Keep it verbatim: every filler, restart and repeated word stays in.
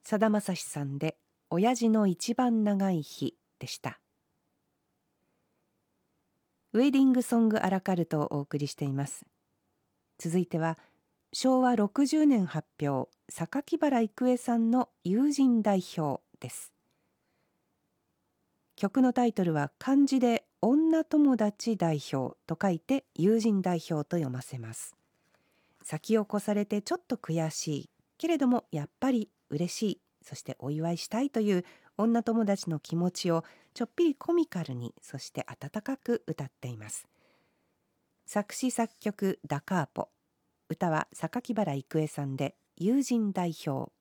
さだまさしさんで親父の一番長い日でした。ウェディングソングアラカルトをお送りしています。続いてはしょうわろくじゅうねん発表、榊原郁恵さんの友人代表です。曲のタイトルは漢字で女友達代表と書いて友人代表と読ませます。先を越されてちょっと悔しいけれどもやっぱり嬉しい、そしてお祝いしたいという女友達の気持ちをちょっぴりコミカルに、そして温かく歌っています。作詞作曲ダカーポ、歌は榊原郁恵さんで友人代表。